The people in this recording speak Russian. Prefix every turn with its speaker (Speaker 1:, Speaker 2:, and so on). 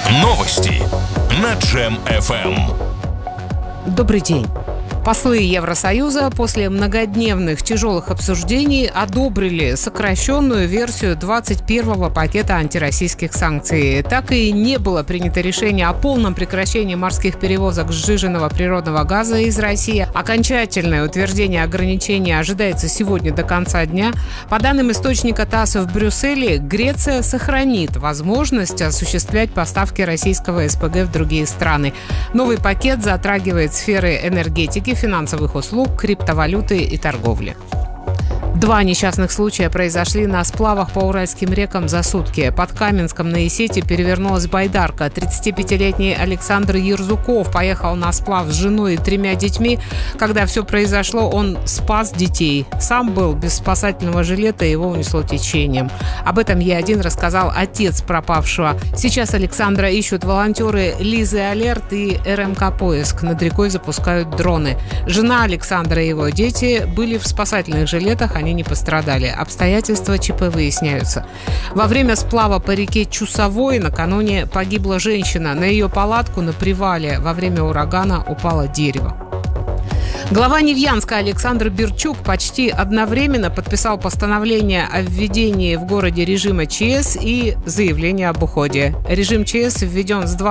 Speaker 1: Новости на Джем-ФМ.
Speaker 2: Добрый день. Послы Евросоюза после многодневных тяжелых обсуждений одобрили сокращенную версию 21-го пакета антироссийских санкций. Так и не было принято решение о полном прекращении морских перевозок сжиженного природного газа из России. Окончательное утверждение ограничений ожидается сегодня до конца дня. По данным источника ТАСС в Брюсселе, Греция сохранит возможность осуществлять поставки российского СПГ в другие страны. Новый пакет затрагивает сферы энергетики, финансовых услуг, криптовалюты и торговли. 2 несчастных случая произошли на сплавах по Уральским рекам за сутки. Под Каменском на Исете перевернулась байдарка. 35-летний Александр Ерзуков поехал на сплав с женой и 3 детьми. Когда все произошло, он спас детей. Сам был без спасательного жилета, и его унесло течением. Об этом Е1 рассказал отец пропавшего. Сейчас Александра ищут волонтеры Лизы Алерт и РМК Поиск. Над рекой запускают дроны. Жена Александра и его дети были в спасательных жилетах, они не пострадали. Обстоятельства ЧП выясняются. Во время сплава по реке Чусовой накануне погибла женщина. На ее палатку на привале во время урагана упало дерево. Глава Невьянска Александр Берчук почти одновременно подписал постановление о введении в городе режима ЧС и заявление об уходе. Режим ЧС введен с